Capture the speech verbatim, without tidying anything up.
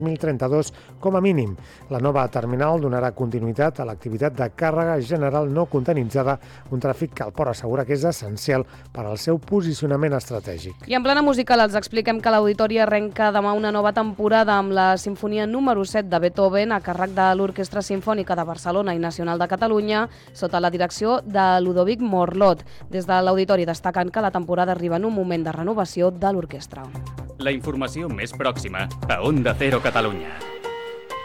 mil trenta-dos com a mínim. La nova terminal donarà continuïtat a l'activitat de càrrega general no contenitzada, un tràfic que el port assegura que és essencial per al seu posicionament estratègic. I en plana musical els expliquem que l'Auditori arrenca demà una nova temporada amb la Simfonia número set de Beethoven a càrrec de l'Orquestra Simfònica de Barcelona i Nacional de Catalunya sota la direcció de Ludovic Morlot. Des de l'Auditori destaquen que la temporada arriba en un moment de renovació de l'orquestra. La informació més pròxima a Onda Cero Catalunya.